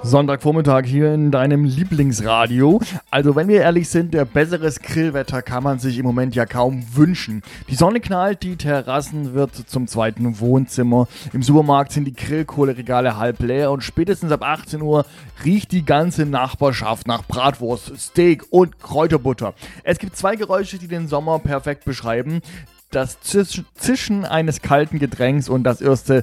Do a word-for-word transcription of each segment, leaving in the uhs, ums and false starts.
Sonntagvormittag hier in deinem Lieblingsradio. Also wenn wir ehrlich sind, der besseres Grillwetter kann man sich im Moment ja kaum wünschen. Die Sonne knallt, die Terrassen wird zum zweiten Wohnzimmer. Im Supermarkt sind die Grillkohleregale halb leer und spätestens ab achtzehn Uhr riecht die ganze Nachbarschaft nach Bratwurst, Steak und Kräuterbutter. Es gibt zwei Geräusche, die den Sommer perfekt beschreiben. Das Zisch- Zischen eines kalten Getränks und das erste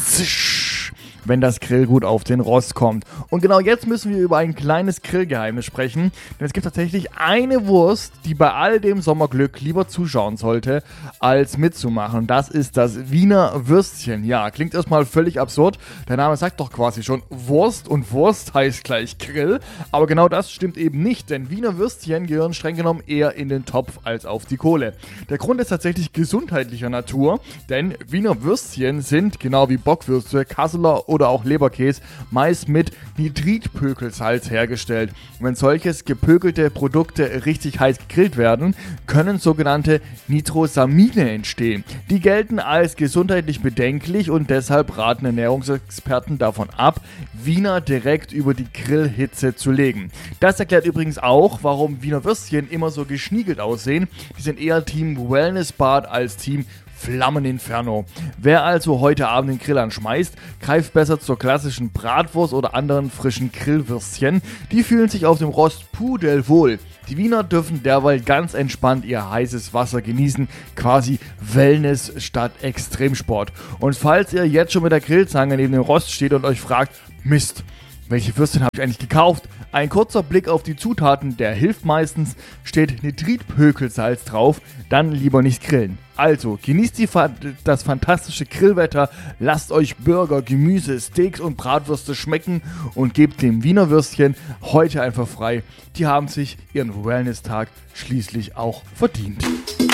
Zisch, wenn das Grillgut auf den Rost kommt. Und genau jetzt müssen wir über ein kleines Grillgeheimnis sprechen, denn es gibt tatsächlich eine Wurst, die bei all dem Sommerglück lieber zuschauen sollte, als mitzumachen. Und das ist das Wiener Würstchen. Ja, klingt erstmal völlig absurd. Der Name sagt doch quasi schon Wurst und Wurst heißt gleich Grill. Aber genau das stimmt eben nicht, denn Wiener Würstchen gehören streng genommen eher in den Topf als auf die Kohle. Der Grund ist tatsächlich gesundheitlicher Natur, denn Wiener Würstchen sind, genau wie Bockwürste, Kasseler oder auch Leberkäse, meist mit Nitritpökelsalz hergestellt. Und wenn solches gepökelte Produkte richtig heiß gegrillt werden, können sogenannte Nitrosamine entstehen. Die gelten als gesundheitlich bedenklich und deshalb raten Ernährungsexperten davon ab, Wiener direkt über die Grillhitze zu legen. Das erklärt übrigens auch, warum Wiener Würstchen immer so geschniegelt aussehen. Die sind eher Team Wellnessbad als Team Flammeninferno. Wer also heute Abend den Grill anschmeißt, greift besser zur klassischen Bratwurst oder anderen frischen Grillwürstchen. Die fühlen sich auf dem Rost pudelwohl. Die Wiener dürfen derweil ganz entspannt ihr heißes Wasser genießen, quasi Wellness statt Extremsport. Und falls ihr jetzt schon mit der Grillzange neben dem Rost steht und euch fragt, Mist, welche Würstchen habe ich eigentlich gekauft? Ein kurzer Blick auf die Zutaten, der hilft meistens. Steht Nitritpökelsalz drauf, dann lieber nicht grillen. Also, genießt die, das fantastische Grillwetter, lasst euch Burger, Gemüse, Steaks und Bratwürste schmecken und gebt dem Wiener Würstchen heute einfach frei. Die haben sich ihren Wellness-Tag schließlich auch verdient.